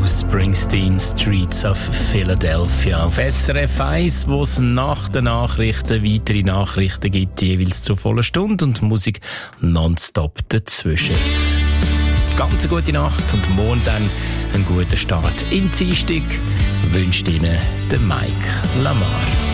Bruce Springsteen, Streets of Philadelphia. Auf SRF 1, wo es nach den Nachrichten weitere Nachrichten gibt, jeweils zur vollen Stunde und Musik nonstop dazwischen. Ganz eine gute Nacht und morgen dann einen guten Start in Dienstag wünscht Ihnen der Mike Lamar.